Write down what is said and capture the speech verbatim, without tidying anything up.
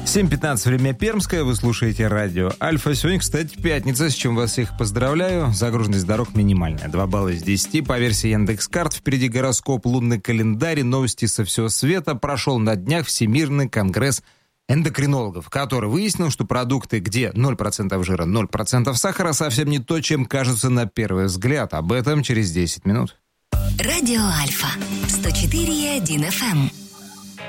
семь пятнадцать, время Пермское, вы слушаете радио Альфа. Сегодня, кстати, пятница, с чем вас всех поздравляю. Загруженность дорог минимальная, два балла из десяти. По версии Яндекс.Карт, впереди гороскоп, лунный календарь, новости со всего света. Прошел на днях Всемирный конгресс эндокринологов, который выяснил, что продукты, где ноль процентов жира, ноль процентов сахара, совсем не то, чем кажутся на первый взгляд. Об этом через десять минут. Радио Альфа, сто четыре и один эф эм.